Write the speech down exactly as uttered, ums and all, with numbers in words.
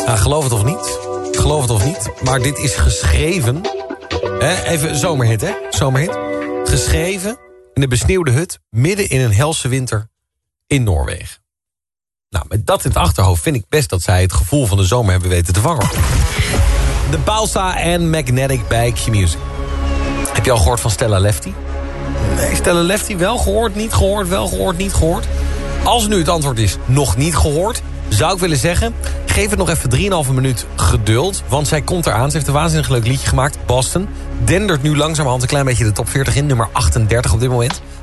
Nou, geloof het of niet. Geloof het of niet. Maar dit is geschreven. Hè, even zomerhit, hè? Zomerhit. Geschreven in de besneeuwde hut midden in een helse winter in Noorwegen. Nou, met dat in het achterhoofd vind ik best dat zij het gevoel van de zomer hebben weten te vangen. De Balsa en Magnetic bij Q-Music. Heb je al gehoord van Stella Lefty? Nee, Stella Lefty wel gehoord, niet gehoord, wel gehoord, niet gehoord. Als nu het antwoord is nog niet gehoord, zou ik willen zeggen, geef het nog even drieënhalve minuut geduld. Want zij komt eraan. Ze heeft een waanzinnig leuk liedje gemaakt. Boston. Dendert nu langzamerhand een klein beetje de top veertig in. Nummer achtendertig op dit moment.